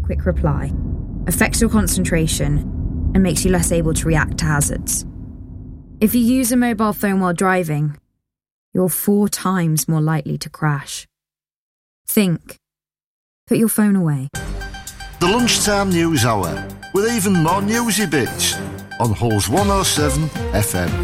quick reply, affects your concentration, and makes you less able to react to hazards. If you use a mobile phone while driving, you're 4 times more likely to crash. Think. Put your phone away. The Lunchtime News Hour, with even more newsy bits on Hull's 107 FM.